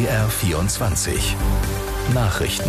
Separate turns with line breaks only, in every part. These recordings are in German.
BR24 Nachrichten.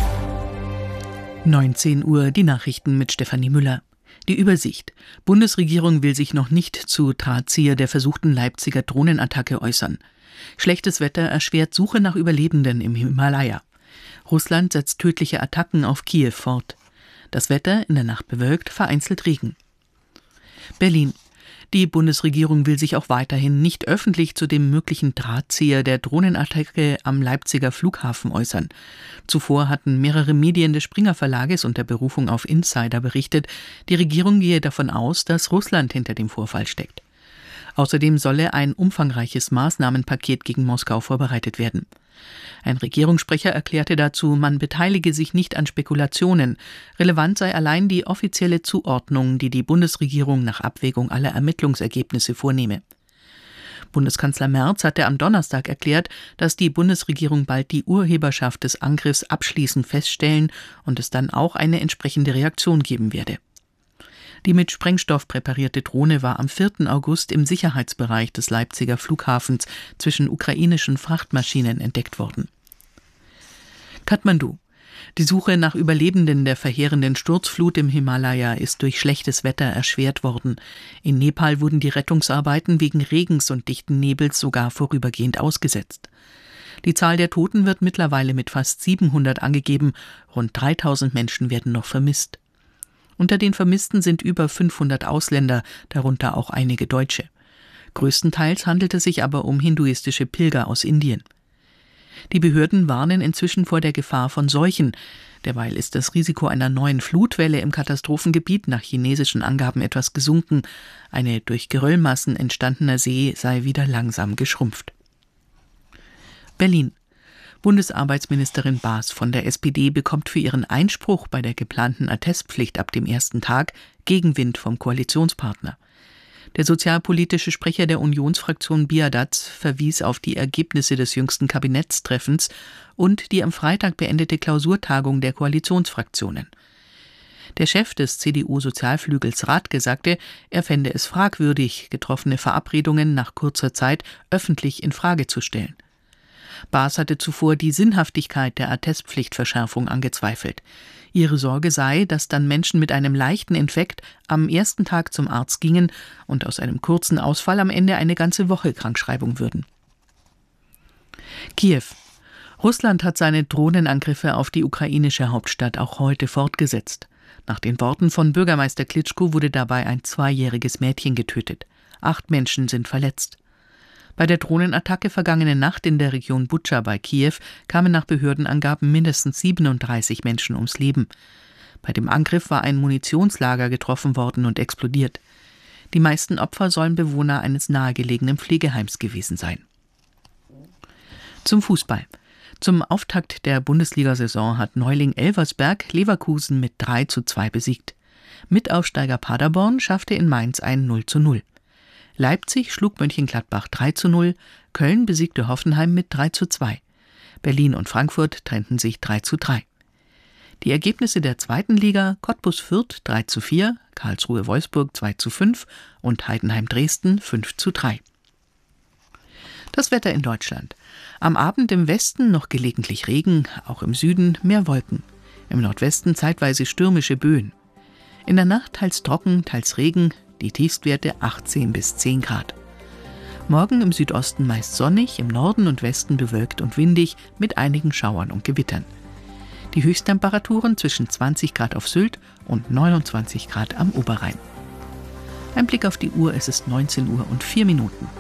19 Uhr, die Nachrichten mit Stefanie Müller. Die Übersicht. Bundesregierung will sich noch nicht zu Drahtzieher der versuchten Leipziger Drohnenattacke äußern. Schlechtes Wetter erschwert Suche nach Überlebenden im Himalaya. Russland setzt tödliche Attacken auf Kiew fort. Das Wetter in der Nacht bewölkt, vereinzelt Regen. Berlin. Die Bundesregierung will sich auch weiterhin nicht öffentlich zu dem möglichen Drahtzieher der Drohnenattacke am Leipziger Flughafen äußern. Zuvor hatten mehrere Medien des Springer Verlages unter Berufung auf Insider berichtet, die Regierung gehe davon aus, dass Russland hinter dem Vorfall steckt. Außerdem solle ein umfangreiches Maßnahmenpaket gegen Moskau vorbereitet werden. Ein Regierungssprecher erklärte dazu, man beteilige sich nicht an Spekulationen. Relevant sei allein die offizielle Zuordnung, die die Bundesregierung nach Abwägung aller Ermittlungsergebnisse vornehme. Bundeskanzler Merz hatte am Donnerstag erklärt, dass die Bundesregierung bald die Urheberschaft des Angriffs abschließend feststellen und es dann auch eine entsprechende Reaktion geben werde. Die mit Sprengstoff präparierte Drohne war am 4. August im Sicherheitsbereich des Leipziger Flughafens zwischen ukrainischen Frachtmaschinen entdeckt worden. Kathmandu. Die Suche nach Überlebenden der verheerenden Sturzflut im Himalaya ist durch schlechtes Wetter erschwert worden. In Nepal wurden die Rettungsarbeiten wegen Regens und dichten Nebels sogar vorübergehend ausgesetzt. Die Zahl der Toten wird mittlerweile mit fast 700 angegeben. Rund 3000 Menschen werden noch vermisst. Unter den Vermissten sind über 500 Ausländer, darunter auch einige Deutsche. Größtenteils handelt es sich aber um hinduistische Pilger aus Indien. Die Behörden warnen inzwischen vor der Gefahr von Seuchen. Derweil ist das Risiko einer neuen Flutwelle im Katastrophengebiet nach chinesischen Angaben etwas gesunken. Eine durch Geröllmassen entstandener See sei wieder langsam geschrumpft. Berlin. Bundesarbeitsministerin Baas von der SPD bekommt für ihren Einspruch bei der geplanten Attestpflicht ab dem ersten Tag Gegenwind vom Koalitionspartner. Der sozialpolitische Sprecher der Unionsfraktion Biadatz verwies auf die Ergebnisse des jüngsten Kabinettstreffens und die am Freitag beendete Klausurtagung der Koalitionsfraktionen. Der Chef des CDU-Sozialflügels Rathke sagte, er fände es fragwürdig, getroffene Verabredungen nach kurzer Zeit öffentlich in Frage zu stellen. Baas hatte zuvor die Sinnhaftigkeit der Attestpflichtverschärfung angezweifelt. Ihre Sorge sei, dass dann Menschen mit einem leichten Infekt am ersten Tag zum Arzt gingen und aus einem kurzen Ausfall am Ende eine ganze Woche krankschreibung würden. Kiew. Russland hat seine Drohnenangriffe auf die ukrainische Hauptstadt auch heute fortgesetzt. Nach den Worten von Bürgermeister Klitschko wurde dabei ein 2-jähriges Mädchen getötet. 8 Menschen sind verletzt. Bei der Drohnenattacke vergangene Nacht in der Region Butscha bei Kiew kamen nach Behördenangaben mindestens 37 Menschen ums Leben. Bei dem Angriff war ein Munitionslager getroffen worden und explodiert. Die meisten Opfer sollen Bewohner eines nahegelegenen Pflegeheims gewesen sein. Zum Fußball. Zum Auftakt der Bundesliga-Saison hat Neuling Elversberg Leverkusen mit 3:2 besiegt. Mitaufsteiger Paderborn schaffte in Mainz ein 0:0. Leipzig schlug Mönchengladbach 3:0, Köln besiegte Hoffenheim mit 3:2. Berlin und Frankfurt trennten sich 3:3. Die Ergebnisse der zweiten Liga: Cottbus Fürth 3:4, Karlsruhe Wolfsburg 2:5 und Heidenheim Dresden 5:3. Das Wetter in Deutschland. Am Abend im Westen noch gelegentlich Regen, auch im Süden mehr Wolken. Im Nordwesten zeitweise stürmische Böen. In der Nacht teils trocken, teils Regen, die Tiefstwerte 18 bis 10 Grad. Morgen im Südosten meist sonnig, im Norden und Westen bewölkt und windig mit einigen Schauern und Gewittern. Die Höchsttemperaturen zwischen 20 Grad auf Sylt und 29 Grad am Oberrhein. Ein Blick auf die Uhr, es ist 19 Uhr und 4 Minuten.